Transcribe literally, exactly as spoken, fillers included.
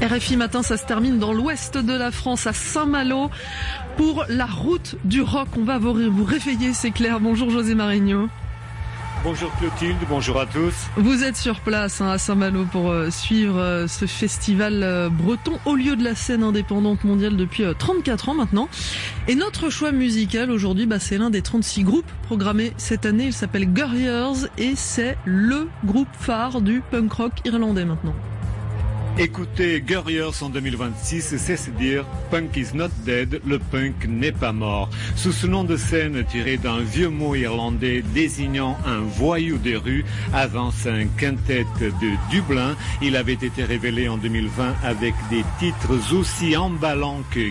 R F I Matin, ça se termine dans l'ouest de la France, à Saint-Malo, pour la route du rock. On va vous, vous réveiller, c'est clair. Bonjour José Marigno. Bonjour Clotilde, bonjour à tous. Vous êtes sur place hein, à Saint-Malo pour euh, suivre euh, ce festival euh, breton au lieu de la scène indépendante mondiale depuis euh, trente-quatre ans maintenant. Et notre choix musical aujourd'hui, bah, c'est l'un des trente-six groupes programmés cette année. Il s'appelle Gurriers et c'est le groupe phare du punk rock irlandais maintenant. Écoutez Gurriers en deux mille vingt-six, c'est se dire Punk is not dead, le punk n'est pas mort. Sous ce nom de scène tiré d'un vieux mot irlandais désignant un voyou des rues, avance un quintet de Dublin. Il avait été révélé en deux mille vingt avec des titres aussi emballants que